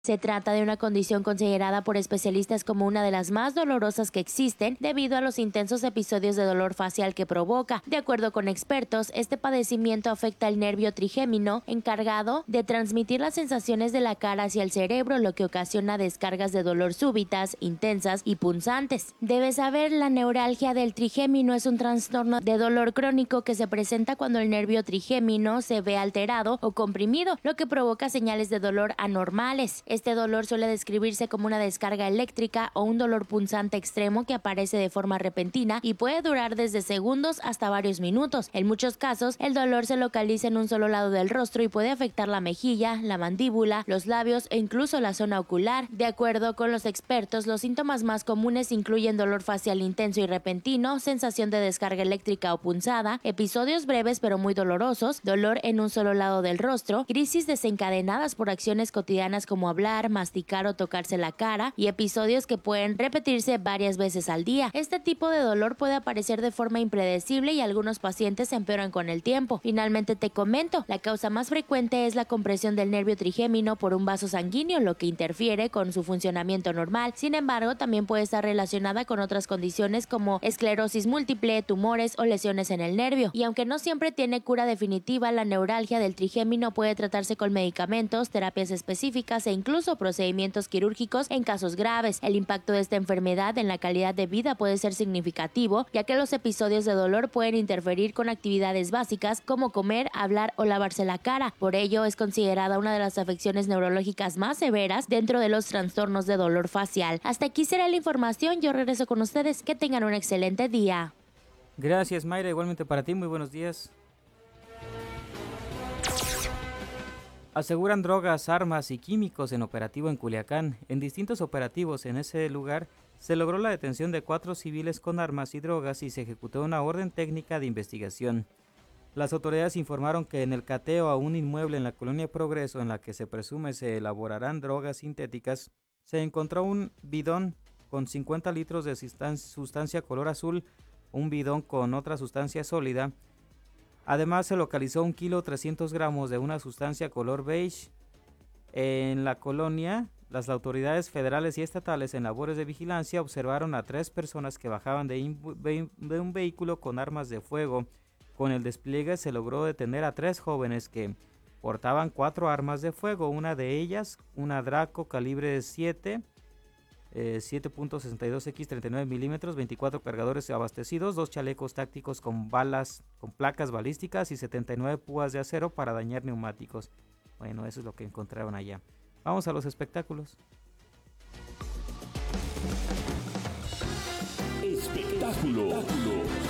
Se trata de una condición considerada por especialistas como una de las más dolorosas que existen debido a los intensos episodios de dolor facial que provoca. De acuerdo con expertos, este padecimiento afecta el nervio trigémino, encargado de transmitir las sensaciones de la cara hacia el cerebro, lo que ocasiona descargas de dolor súbitas, intensas y punzantes. Debes saber, la neuralgia del trigémino es un trastorno de dolor crónico que se presenta cuando el nervio trigémino se ve alterado o comprimido, lo que provoca señales de dolor anormales. Este dolor suele describirse como una descarga eléctrica o un dolor punzante extremo que aparece de forma repentina y puede durar desde segundos hasta varios minutos. En muchos casos, el dolor se localiza en un solo lado del rostro y puede afectar la mejilla, la mandíbula, los labios e incluso la zona ocular. De acuerdo con los expertos, los síntomas más comunes incluyen dolor facial intenso y repentino, sensación de descarga eléctrica o punzada, episodios breves pero muy dolorosos, dolor en un solo lado del rostro, crisis desencadenadas por acciones cotidianas como hablar, masticar o tocarse la cara, y episodios que pueden repetirse varias veces al día. Este tipo de dolor puede aparecer de forma impredecible y algunos pacientes empeoran con el tiempo. Finalmente te comento, la causa más frecuente es la compresión del nervio trigémino por un vaso sanguíneo, lo que interfiere con su funcionamiento normal. Sin embargo, también puede estar relacionada con otras condiciones como esclerosis múltiple, tumores o lesiones en el nervio. Y aunque no siempre tiene cura definitiva, la neuralgia del trigémino puede tratarse con medicamentos, terapias específicas e incluso procedimientos quirúrgicos en casos graves. El impacto de esta enfermedad en la calidad de vida puede ser significativo, ya que los episodios de dolor pueden interferir con actividades básicas como comer, hablar o lavarse la cara. Por ello, es considerada una de las afecciones neurológicas más severas dentro de los trastornos de dolor facial. Hasta aquí será la información. Yo regreso con ustedes. Que tengan un excelente día. Gracias, Mayra. Igualmente para ti. Muy buenos días. Aseguran drogas, armas y químicos en operativo en Culiacán. En distintos operativos en ese lugar se logró la detención de 4 civiles con armas y drogas y se ejecutó una orden técnica de investigación. Las autoridades informaron que en el cateo a un inmueble en la colonia Progreso, en la que se presume se elaborarán drogas sintéticas, se encontró un bidón con 50 litros de sustancia color azul, un bidón con otra sustancia sólida. Además, se localizó 1 kilo 300 gramos de una sustancia color beige. En la colonia, las autoridades federales y estatales en labores de vigilancia observaron a 3 personas que bajaban de un vehículo con armas de fuego. Con el despliegue se logró detener a 3 jóvenes que portaban 4 armas de fuego, una de ellas una Draco calibre 7.62X 39 milímetros, 24 cargadores abastecidos, 2 chalecos tácticos con balas con placas balísticas y 79 púas de acero para dañar neumáticos. Bueno, eso es lo que encontraron allá. Vamos a los espectáculos. Espectáculo.